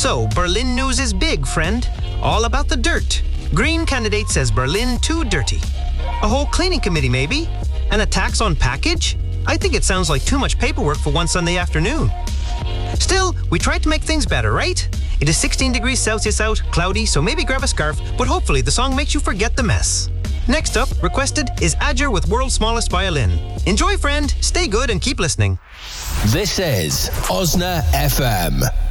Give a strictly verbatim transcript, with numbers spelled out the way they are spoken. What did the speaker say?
So, Berlin news is big, friend. All about the dirt. Green candidate says Berlin too dirty. A whole cleaning committee, maybe? And a tax on package? I think it sounds like too much paperwork for one Sunday afternoon. Still, we tried to make things better, right? It is sixteen degrees Celsius out, cloudy, so maybe grab a scarf, but hopefully the song makes you forget the mess. Next up, requested, is Adger with World's Smallest Violin. Enjoy, friend, stay good and keep listening. This is Osna F M.